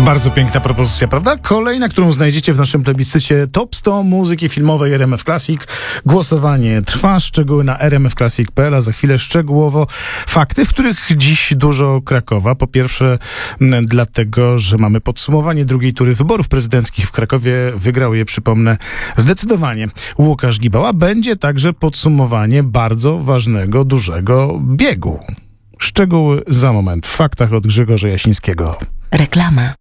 Bardzo piękna propozycja, prawda? Kolejna, którą znajdziecie w naszym plebiscycie Top 100 muzyki filmowej RMF Classic. Głosowanie trwa, szczegóły na rmfclassic.pl, a za chwilę szczegółowo fakty, w których dziś dużo Krakowa. Po pierwsze dlatego, że mamy podsumowanie drugiej tury wyborów prezydenckich w Krakowie. Wygrał je, przypomnę, zdecydowanie Łukasz Gibała. Będzie także podsumowanie bardzo ważnego, dużego biegu. Szczegóły za moment. W faktach od Grzegorza Jasińskiego. Reklama.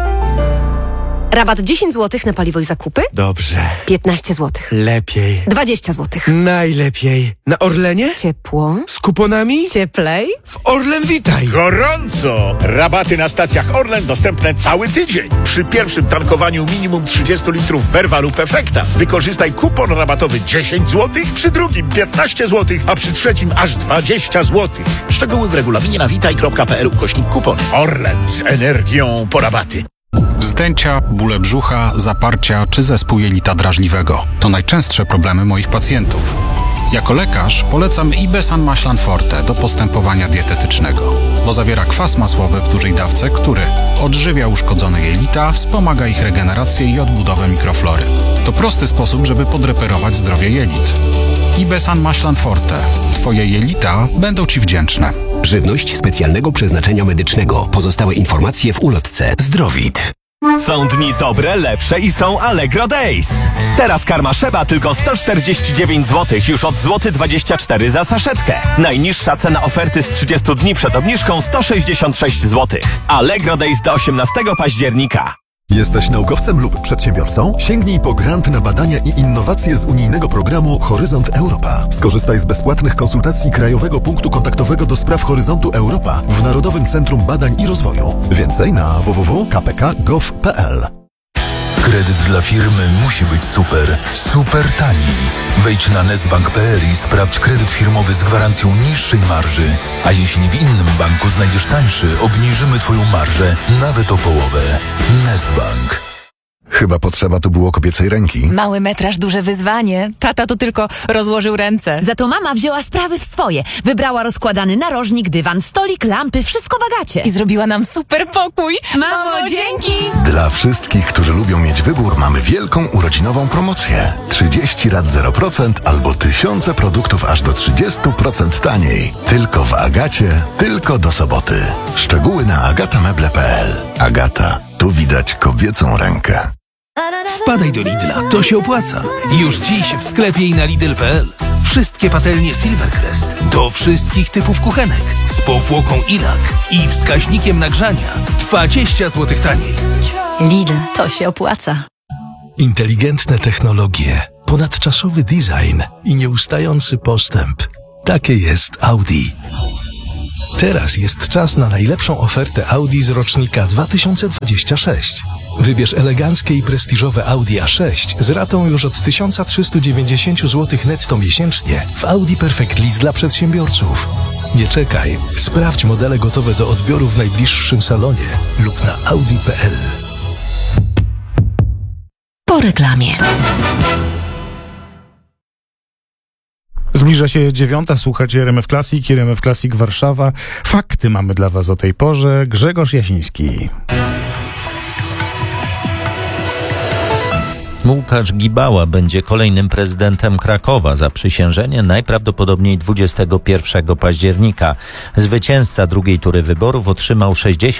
Rabat 10 zł na paliwo i zakupy? Dobrze. 15 zł. Lepiej. 20 zł. Najlepiej. Na Orlenie? Ciepło. Z kuponami? Cieplej. W Orlen Witaj. Gorąco! Rabaty na stacjach Orlen dostępne cały tydzień. Przy pierwszym tankowaniu minimum 30 litrów Verva lub Efekta wykorzystaj kupon rabatowy 10 zł, przy drugim 15 zł, a przy trzecim aż 20 zł. Szczegóły w regulaminie na witaj.pl/kupon. Orlen z energią po rabaty. Wzdęcia, bóle brzucha, zaparcia czy zespół jelita drażliwego to najczęstsze problemy moich pacjentów. Jako lekarz polecam Ibesan Maślan Forte do postępowania dietetycznego, bo zawiera kwas masłowy w dużej dawce, który odżywia uszkodzone jelita, wspomaga ich regenerację i odbudowę mikroflory. To prosty sposób, żeby podreperować zdrowie jelit. Ibesan Maślan Forte. Twoje jelita będą Ci wdzięczne. Żywność specjalnego przeznaczenia medycznego. Pozostałe informacje w ulotce. Zdrowit. Są dni dobre, lepsze i są Allegro Days. Teraz karma Szeba tylko 149 zł, już od złoty 24 za saszetkę. Najniższa cena oferty z 30 dni przed obniżką 166 zł. Allegro Days do 18 października. Jesteś naukowcem lub przedsiębiorcą? Sięgnij po grant na badania i innowacje z unijnego programu Horyzont Europa. Skorzystaj z bezpłatnych konsultacji Krajowego Punktu Kontaktowego do spraw Horyzontu Europa w Narodowym Centrum Badań i Rozwoju. Więcej na www.kpk.gov.pl. Kredyt dla firmy musi być super tani. Wejdź na nestbank.pl i sprawdź kredyt firmowy z gwarancją niższej marży. A jeśli w innym banku znajdziesz tańszy, obniżymy Twoją marżę nawet o połowę. Nestbank. Chyba potrzeba tu było kobiecej ręki. Mały metraż, duże wyzwanie. Tata tu tylko rozłożył ręce. Za to mama wzięła sprawy w swoje. Wybrała rozkładany narożnik, dywan, stolik, lampy, wszystko w Agacie. I zrobiła nam super pokój. Mamo, dzięki! Dla wszystkich, którzy lubią mieć wybór, mamy wielką urodzinową promocję. 30 rat 0% albo tysiące produktów aż do 30% taniej. Tylko w Agacie, tylko do soboty. Szczegóły na agatameble.pl. Agata, tu widać kobiecą rękę. Wpadaj do Lidla, to się opłaca. Już dziś w sklepie i na Lidl.pl. Wszystkie patelnie Silvercrest do wszystkich typów kuchenek z powłoką Inak i wskaźnikiem nagrzania 20 zł taniej. Lidl, to się opłaca. Inteligentne technologie, ponadczasowy design i nieustający postęp. Takie jest Audi. Teraz jest czas na najlepszą ofertę Audi z rocznika 2026. Wybierz eleganckie i prestiżowe Audi A6 z ratą już od 1390 zł netto miesięcznie w Audi Perfect Lease dla przedsiębiorców. Nie czekaj, sprawdź modele gotowe do odbioru w najbliższym salonie lub na audi.pl. Po reklamie. Zbliża się 9. Słuchacie RMF Classic, RMF Classic Warszawa. Fakty mamy dla Was o tej porze. Grzegorz Jasiński. Łukasz Gibała będzie kolejnym prezydentem Krakowa. Zaprzysiężenie najprawdopodobniej 21 października. Zwycięzca drugiej tury wyborów otrzymał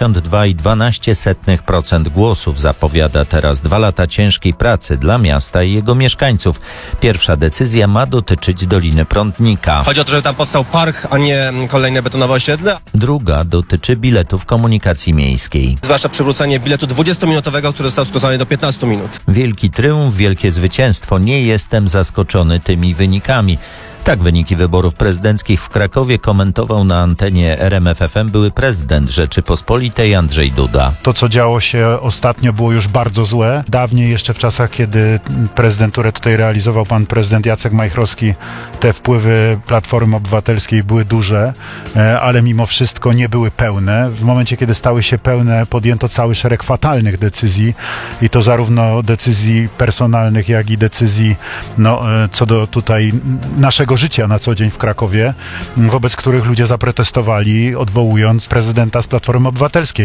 62,12% głosów. Zapowiada teraz 2 lata ciężkiej pracy dla miasta i jego mieszkańców. Pierwsza decyzja ma dotyczyć Doliny Prądnika. Chodzi o to, żeby tam powstał park, a nie kolejne betonowe osiedle. Druga dotyczy biletów komunikacji miejskiej. Zwłaszcza przywrócenie biletu 20-minutowego, który został skrócony do 15 minut. Wielki triumf, wielkie zwycięstwo. Nie jestem zaskoczony tymi wynikami. Tak wyniki wyborów prezydenckich w Krakowie komentował na antenie RMF FM były prezydent Rzeczypospolitej Andrzej Duda. To, co działo się ostatnio, było już bardzo złe. Dawniej, jeszcze w czasach, kiedy prezydenturę tutaj realizował pan prezydent Jacek Majchrowski, te wpływy Platformy Obywatelskiej były duże, ale mimo wszystko nie były pełne. W momencie, kiedy stały się pełne, podjęto cały szereg fatalnych decyzji i to zarówno decyzji personalnych, jak i decyzji co do tutaj naszego życia na co dzień w Krakowie, wobec których ludzie zaprotestowali, odwołując prezydenta z Platformy Obywatelskiej.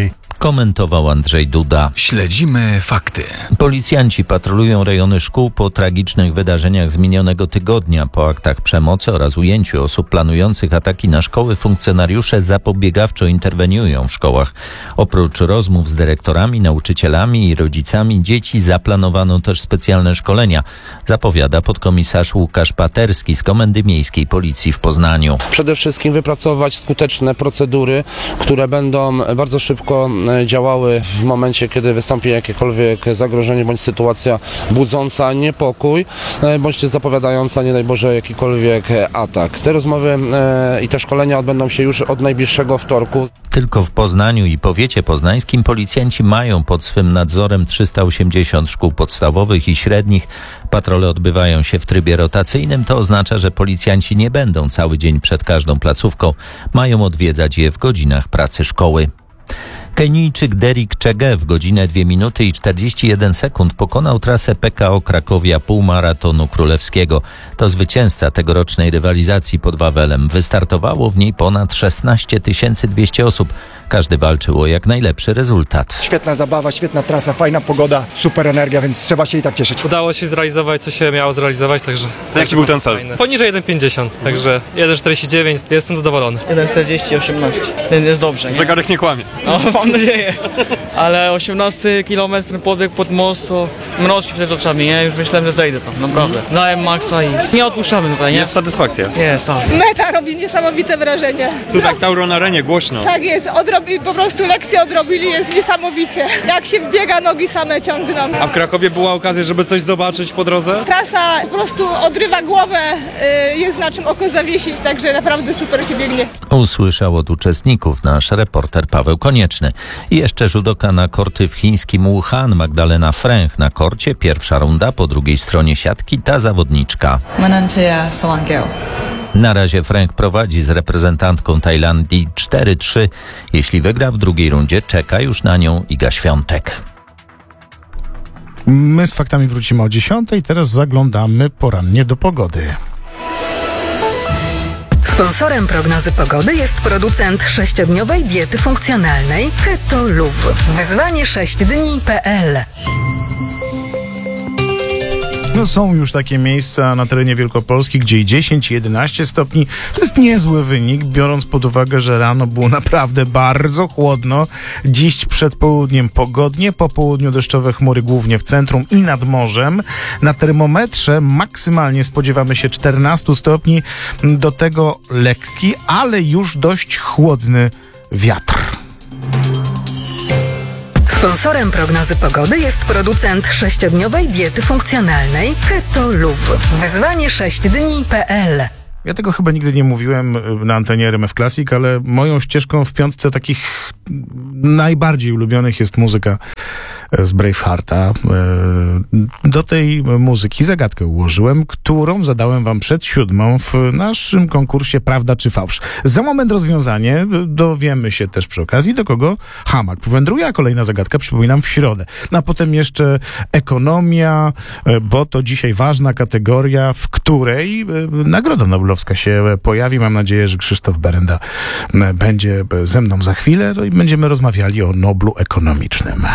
komentował Andrzej Duda. Śledzimy fakty. Policjanci patrolują rejony szkół po tragicznych wydarzeniach z minionego tygodnia. Po aktach przemocy oraz ujęciu osób planujących ataki na szkoły funkcjonariusze zapobiegawczo interweniują w szkołach. Oprócz rozmów z dyrektorami, nauczycielami i rodzicami dzieci zaplanowano też specjalne szkolenia, zapowiada podkomisarz Łukasz Paterski z Komendy Miejskiej Policji w Poznaniu. Przede wszystkim wypracować skuteczne procedury, które będą bardzo szybko działały w momencie, kiedy wystąpi jakiekolwiek zagrożenie bądź sytuacja budząca niepokój, bądź zapowiadająca, nie daj Boże, jakikolwiek atak. Te rozmowy i te szkolenia odbędą się już od najbliższego wtorku. Tylko w Poznaniu i powiecie poznańskim policjanci mają pod swym nadzorem 380 szkół podstawowych i średnich. Patrole odbywają się w trybie rotacyjnym. To oznacza, że policjanci nie będą cały dzień przed każdą placówką. Mają odwiedzać je w godzinach pracy szkoły. Kenijczyk Derek Chege w godzinę 2 minuty i 41 sekund pokonał trasę PKO Krakowia półmaratonu królewskiego. To zwycięzca tegorocznej rywalizacji pod Wawelem. Wystartowało w niej ponad 16 200 osób. Każdy walczył o jak najlepszy rezultat. Świetna zabawa, świetna trasa, fajna pogoda, super energia, więc trzeba się i tak cieszyć. Udało się zrealizować, co się miało zrealizować, także... Jaki był ten cel? Poniżej 1,50, także 1,49, jestem zadowolony. 1,40-18, ten jest dobrze, nie? Zegarek nie kłamie. No, mam nadzieję, ale 18 kilometr podbieg pod most, to mroczki przed oczami, nie? Już myślałem, że zejdę tam, naprawdę. Dałem maksa i nie odpuszczamy tutaj, nie? Jest satysfakcja. Jest, tak. Meta robi niesamowite wrażenie. Tutaj w Tauron Arenie głośno. Tak jest, po prostu lekcje odrobili, jest niesamowicie. Jak się wbiega, nogi same ciągną. A w Krakowie była okazja, żeby coś zobaczyć po drodze? Trasa po prostu odrywa głowę, jest na czym oko zawiesić, także naprawdę super się biegnie. Usłyszał od uczestników nasz reporter Paweł Konieczny. I jeszcze judoka na korty w chińskim Wuhan. Magdalena Fręch na korcie. Pierwsza runda, po drugiej stronie siatki ta zawodniczka. Na razie Fręch prowadzi z reprezentantką Tajlandii 4-3. Jeśli wygra w drugiej rundzie, czeka już na nią Iga Świątek. My z faktami wrócimy o 10:00. Teraz zaglądamy porannie do pogody. Sponsorem prognozy pogody jest producent 6-dniowej diety funkcjonalnej Keto Luv. Wyzwanie 6dni.pl. No są już takie miejsca na terenie Wielkopolski, gdzie i 10, i 11 stopni. To jest niezły wynik, biorąc pod uwagę, że rano było naprawdę bardzo chłodno. Dziś przed południem pogodnie, po południu deszczowe chmury głównie w centrum i nad morzem. Na termometrze maksymalnie spodziewamy się 14 stopni, do tego lekki, ale już dość chłodny wiatr. Sponsorem prognozy pogody jest producent 6-dniowej diety funkcjonalnej Keto Luv. Wyzwanie 6dni.pl. Ja tego chyba nigdy nie mówiłem na antenie RMF Classic, ale moją ścieżką w piątce takich najbardziej ulubionych jest muzyka z Bravehearta. Do tej muzyki zagadkę ułożyłem, którą zadałem wam przed 7:00 w naszym konkursie Prawda czy Fałsz. Za moment rozwiązanie, dowiemy się też przy okazji, do kogo hamak powędruje, a kolejna zagadka, przypominam, w środę. No a potem jeszcze ekonomia, bo to dzisiaj ważna kategoria, w której Nagroda Noblowska się pojawi. Mam nadzieję, że Krzysztof Berenda będzie ze mną za chwilę, no i będziemy rozmawiali o Noblu ekonomicznym.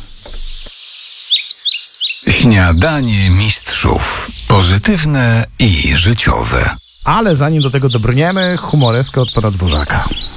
Śniadanie mistrzów. Pozytywne i życiowe. Ale zanim do tego dobrniemy, humoreska od pana Dworzaka.